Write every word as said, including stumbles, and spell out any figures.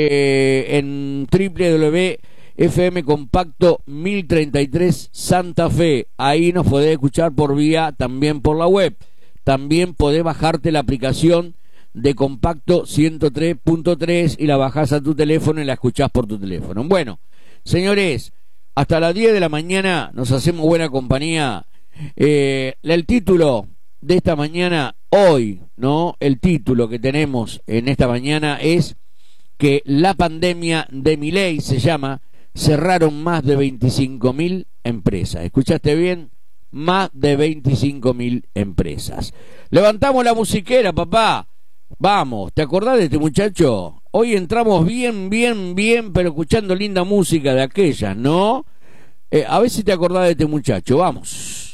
eh, en doble u doble u doble u F M Compacto mil treinta y tres Santa Fe. Ahí nos podés escuchar por vía, también por la web. También podés bajarte la aplicación de Compacto ciento tres punto tres y la bajás a tu teléfono y la escuchás por tu teléfono. Bueno, señores, hasta las diez de la mañana nos hacemos buena compañía. Eh, el título de esta mañana, hoy, ¿no? El título que tenemos en esta mañana es que la pandemia de Milei se llama cerraron más de veinticinco mil empresas. ¿Escuchaste bien? Más de veinticinco mil empresas. Levantamos la musiquera, papá. Vamos, ¿te acordás de este muchacho? Hoy entramos bien, bien, bien, pero escuchando linda música de aquella, ¿no? Eh, a ver si te acordás de este muchacho. Vamos.